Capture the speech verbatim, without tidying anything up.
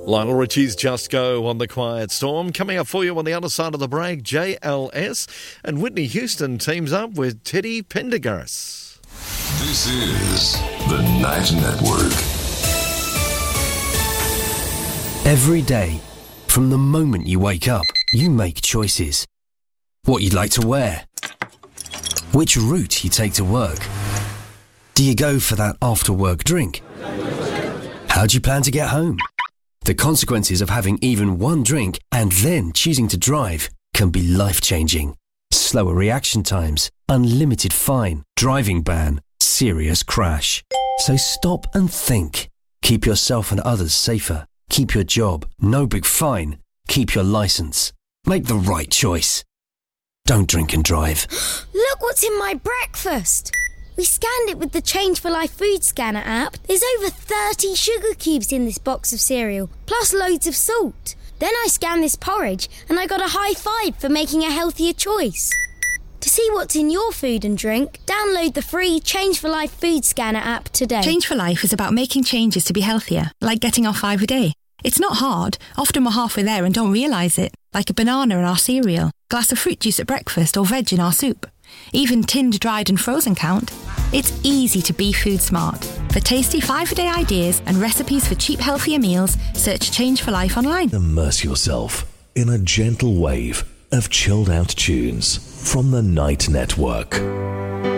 Lionel Richie's Just Go on The Quiet Storm. Coming up for you on the other side of the break, J L S and Whitney Houston teams up with Teddy Pendergrass. This is the Night Network. Every day, from the moment you wake up, you make choices. What you'd like to wear, which route you take to work. Do you go for that after-work drink? How do you plan to get home? The consequences of having even one drink and then choosing to drive can be life-changing. Slower reaction times, unlimited fine, driving ban, serious crash. So stop and think. Keep yourself and others safer. Keep your job. No big fine. Keep your license. Make the right choice. Don't drink and drive. Look what's in my breakfast. We scanned it with the Change for Life food scanner app. There's over thirty sugar cubes in this box of cereal, plus loads of salt. Then I scanned this porridge and I got a high five for making a healthier choice. To see what's in your food and drink, download the free Change for Life food scanner app today. Change for Life is about making changes to be healthier, like getting off five a day. It's not hard. Often we're halfway there and don't realise it, like a banana in our cereal, glass of fruit juice at breakfast or veg in our soup. Even tinned, dried and frozen count. It's easy to be food smart. For tasty five-a-day ideas and recipes for cheap, healthier meals, search Change for Life online. Immerse yourself in a gentle wave of chilled-out tunes from the Night Network.